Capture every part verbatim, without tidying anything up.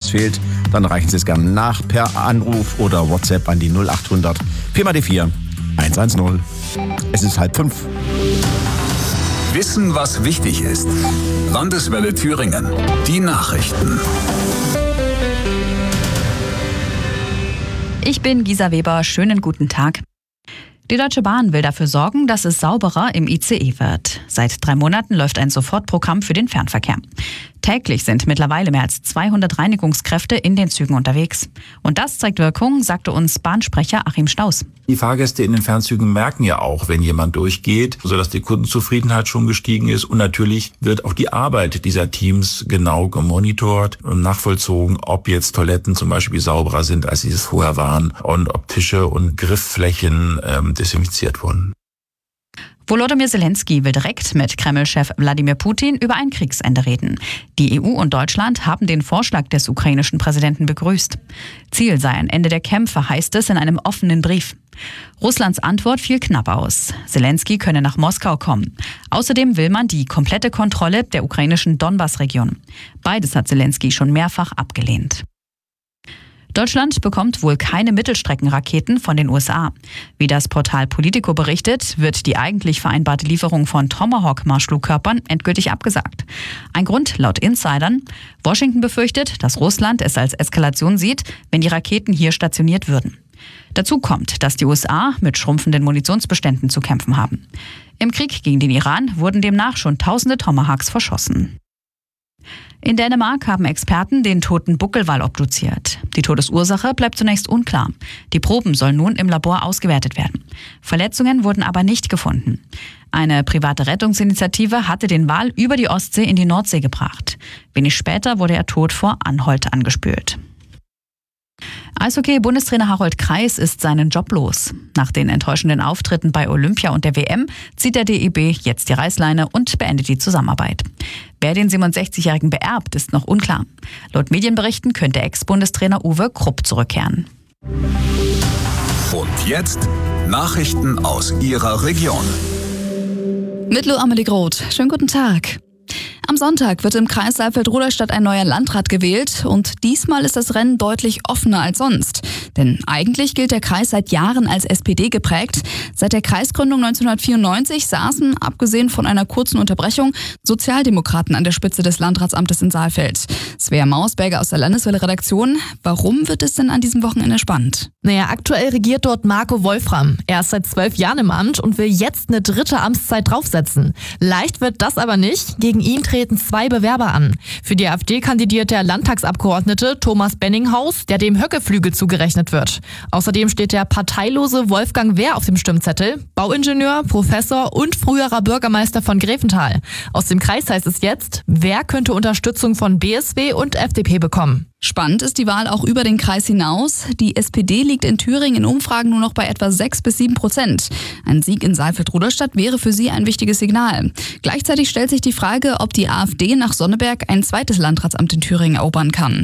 Text fehlt, dann reichen Sie es gerne nach per Anruf oder WhatsApp an die null acht hundert vier mal die vier eins eins null. Es ist halb fünf. Wissen, was wichtig ist. Landeswelle Thüringen. Die Nachrichten. Ich bin Gisa Weber. Schönen guten Tag. Die Deutsche Bahn will dafür sorgen, dass es sauberer im I C E wird. Seit drei Monaten läuft ein Sofortprogramm für den Fernverkehr. Täglich sind mittlerweile mehr als zweihundert Reinigungskräfte in den Zügen unterwegs. Und das zeigt Wirkung, sagte uns Bahnsprecher Achim Staus. Die Fahrgäste in den Fernzügen merken ja auch, wenn jemand durchgeht, sodass die Kundenzufriedenheit schon gestiegen ist. Und natürlich wird auch die Arbeit dieser Teams genau gemonitort und nachvollzogen, ob jetzt Toiletten zum Beispiel sauberer sind, als sie es vorher waren, und ob Tische und Griffflächen ähm, desinfiziert wurden. Volodymyr Zelensky will direkt mit Kreml-Chef Wladimir Putin über ein Kriegsende reden. Die E U und Deutschland haben den Vorschlag des ukrainischen Präsidenten begrüßt. Ziel sei ein Ende der Kämpfe, heißt es in einem offenen Brief. Russlands Antwort fiel knapp aus. Zelensky könne nach Moskau kommen. Außerdem will man die komplette Kontrolle der ukrainischen Donbass-Region. Beides hat Zelensky schon mehrfach abgelehnt. Deutschland bekommt wohl keine Mittelstreckenraketen von den U S A. Wie das Portal Politico berichtet, wird die eigentlich vereinbarte Lieferung von Tomahawk-Marschflugkörpern endgültig abgesagt. Ein Grund laut Insidern: Washington befürchtet, dass Russland es als Eskalation sieht, wenn die Raketen hier stationiert würden. Dazu kommt, dass die U S A mit schrumpfenden Munitionsbeständen zu kämpfen haben. Im Krieg gegen den Iran wurden demnach schon tausende Tomahawks verschossen. In Dänemark haben Experten den toten Buckelwal obduziert. Die Todesursache bleibt zunächst unklar. Die Proben sollen nun im Labor ausgewertet werden. Verletzungen wurden aber nicht gefunden. Eine private Rettungsinitiative hatte den Wal über die Ostsee in die Nordsee gebracht. Wenig später wurde er tot vor Anholt angespült. Eishockey-Bundestrainer Harold Kreis ist seinen Job los. Nach den enttäuschenden Auftritten bei Olympia und der W M zieht der D E B jetzt die Reißleine und beendet die Zusammenarbeit. Wer den siebenundsechzigjährigen beerbt, ist noch unklar. Laut Medienberichten könnte Ex-Bundestrainer Uwe Krupp zurückkehren. Und jetzt Nachrichten aus Ihrer Region. Mit Lou Amelie Groth. Schönen guten Tag. Am Sonntag wird im Kreis Saalfeld-Rudolstadt ein neuer Landrat gewählt und diesmal ist das Rennen deutlich offener als sonst. Denn eigentlich gilt der Kreis seit Jahren als S P D geprägt. Seit der Kreisgründung neunzehnhundertvierundneunzig saßen, abgesehen von einer kurzen Unterbrechung, Sozialdemokraten an der Spitze des Landratsamtes in Saalfeld. Svea Mausberger aus der Landeswelle-Redaktion. Warum wird es denn an diesem Wochenende spannend? Naja, aktuell regiert dort Marco Wolfram. Er ist seit zwölf Jahren im Amt und will jetzt eine dritte Amtszeit draufsetzen. Leicht wird das aber nicht. Gegen ihn treten zwei Bewerber an. Für die AfD kandidiert der Landtagsabgeordnete Thomas Benninghaus, der dem Höckeflügel zugerechnet wird. Außerdem steht der parteilose Wolfgang Wehr auf dem Stimmzettel, Bauingenieur, Professor und früherer Bürgermeister von Grevental. Aus dem Kreis heißt es jetzt, wer könnte Unterstützung von B S W und F D P bekommen. Spannend ist die Wahl auch über den Kreis hinaus. Die S P D liegt in Thüringen in Umfragen nur noch bei etwa sechs bis sieben Prozent. Ein Sieg in Saalfeld-Rudolstadt wäre für sie ein wichtiges Signal. Gleichzeitig stellt sich die Frage, ob die AfD nach Sonneberg ein zweites Landratsamt in Thüringen erobern kann.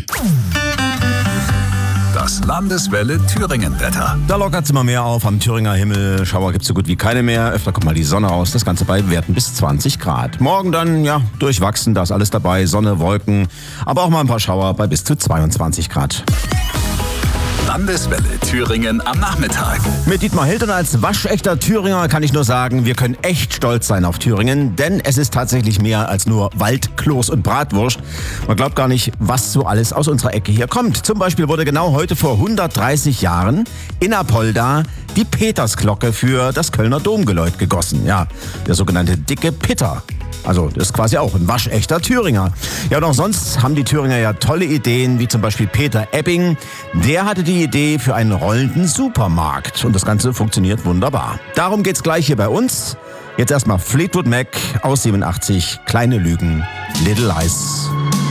Das Landeswelle Thüringen-Wetter. Da lockert es immer mehr auf. Am Thüringer Himmel Schauer gibt es so gut wie keine mehr. Öfter kommt mal die Sonne raus. Das Ganze bei Werten bis zwanzig Grad. Morgen dann, ja, durchwachsen. Da ist alles dabei. Sonne, Wolken. Aber auch mal ein paar Schauer bei bis zu zweiundzwanzig Grad. Landeswelle Thüringen am Nachmittag. Mit Dietmar Hilton als waschechter Thüringer kann ich nur sagen, wir können echt stolz sein auf Thüringen, denn es ist tatsächlich mehr als nur Wald, Kloß und Bratwurst. Man glaubt gar nicht, was so alles aus unserer Ecke hier kommt. Zum Beispiel wurde genau heute vor hundertdreißig Jahren in Apolda die Petersglocke für das Kölner Domgeläut gegossen. Ja, der sogenannte dicke Pitter. Also das ist quasi auch ein waschechter Thüringer. Ja, und auch sonst haben die Thüringer ja tolle Ideen, wie zum Beispiel Peter Ebbing. Der hatte die Idee für einen rollenden Supermarkt. Und das Ganze funktioniert wunderbar. Darum geht's gleich hier bei uns. Jetzt erstmal Fleetwood Mac aus siebenundachtzig. Kleine Lügen, Little Lies.